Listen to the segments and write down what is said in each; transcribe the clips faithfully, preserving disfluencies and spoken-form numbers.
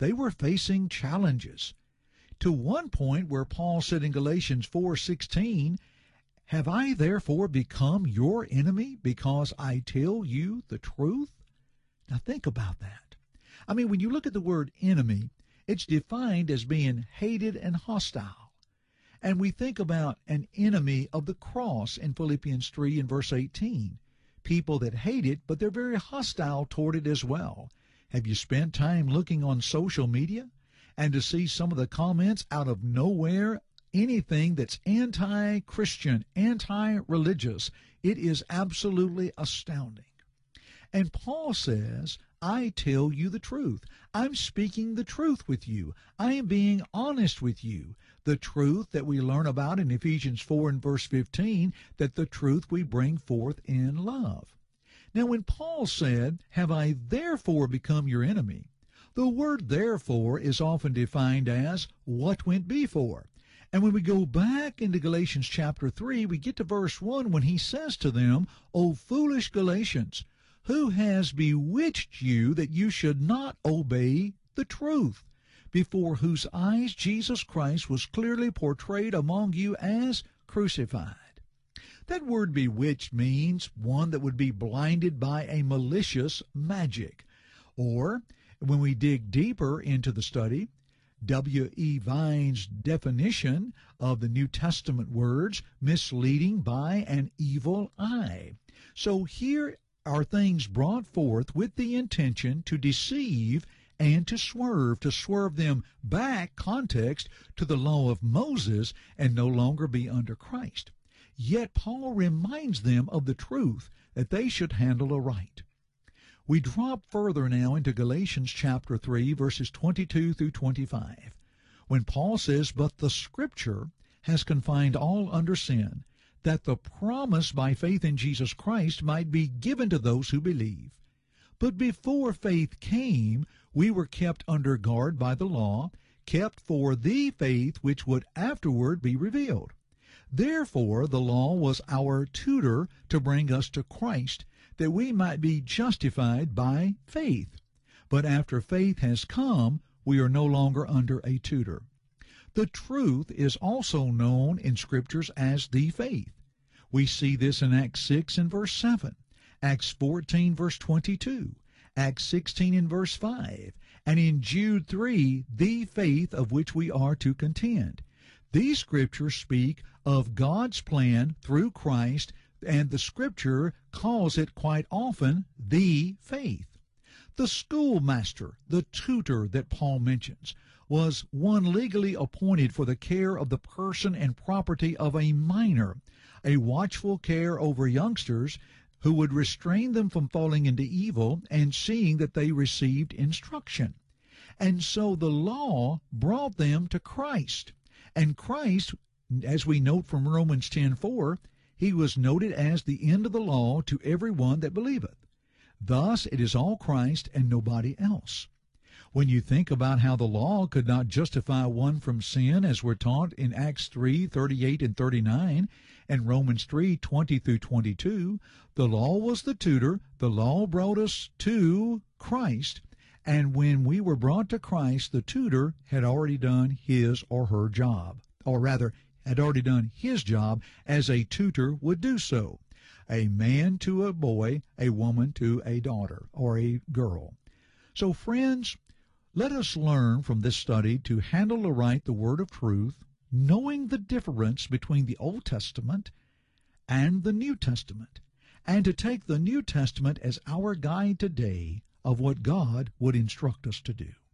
they were facing challenges. To one point where Paul said in Galatians four sixteen, "Have I therefore become your enemy because I tell you the truth?" Now think about that. I mean, when you look at the word enemy, it's defined as being hated and hostile. And we think about an enemy of the cross in Philippians three and verse eighteen. People that hate it, but they're very hostile toward it as well. Have you spent time looking on social media and to see some of the comments out of nowhere, anything that's anti-Christian, anti-religious? It is absolutely astounding. And Paul says, I tell you the truth. I'm speaking the truth with you. I am being honest with you. The truth that we learn about in Ephesians four and verse fifteen, that the truth we bring forth in love. Now, when Paul said, "Have I therefore become your enemy?" the word therefore is often defined as what went before. And when we go back into Galatians chapter three, we get to verse one when he says to them, "O foolish Galatians, who has bewitched you that you should not obey the truth, before whose eyes Jesus Christ was clearly portrayed among you as crucified?" That word bewitched means one that would be blinded by a malicious magic. Or, when we dig deeper into the study, W E Vine's definition of the New Testament words, misleading by an evil eye. So here are things brought forth with the intention to deceive and to swerve, to swerve them back, context, to the law of Moses and no longer be under Christ. Yet Paul reminds them of the truth that they should handle aright. We drop further now into Galatians chapter three, verses twenty-two through twenty-five, when Paul says, "But the Scripture has confined all under sin, that the promise by faith in Jesus Christ might be given to those who believe. But before faith came, we were kept under guard by the law, kept for the faith which would afterward be revealed. Therefore the law was our tutor to bring us to Christ, that we might be justified by faith. But after faith has come, we are no longer under a tutor." The truth is also known in Scriptures as the faith. We see this in Acts six and verse seven, Acts fourteen verse twenty-two, Acts sixteen and verse five, and in Jude three, the faith of which we are to contend. These Scriptures speak of God's plan through Christ, and the Scripture calls it quite often the faith. The schoolmaster, the tutor that Paul mentions, was one legally appointed for the care of the person and property of a minor, a watchful care over youngsters who would restrain them from falling into evil and seeing that they received instruction. And so the law brought them to Christ. And Christ, as we note from Romans ten four, he was noted as the end of the law to every one that believeth. Thus it is all Christ and nobody else. When you think about how the law could not justify one from sin, as we're taught in Acts three thirty-eight and thirty-nine, and Romans three twenty through twenty-two, the law was the tutor, the law brought us to Christ, and when we were brought to Christ, the tutor had already done his or her job, or rather, had already done his job as a tutor would do so. A man to a boy, a woman to a daughter or a girl. So friends, let us learn from this study to handle aright the word of truth, knowing the difference between the Old Testament and the New Testament, and to take the New Testament as our guide today of what God would instruct us to do.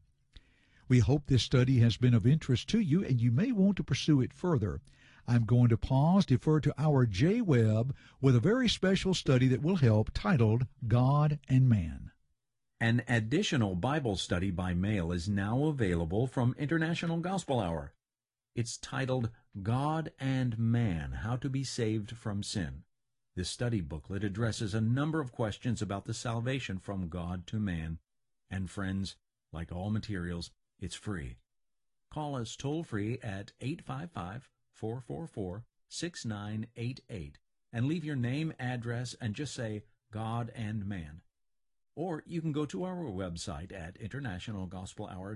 We hope this study has been of interest to you, and you may want to pursue it further. I'm going to pause, defer to our J. Webb with a very special study that will help, titled God and Man. An additional Bible study by mail is now available from International Gospel Hour. It's titled God and Man, How to Be Saved from Sin. This study booklet addresses a number of questions about the salvation from God to man. And friends, like all materials, it's free. Call us toll-free at eight five five, four four four, six nine eight eight and leave your name, address, and just say God and Man. Or you can go to our website at international gospel hour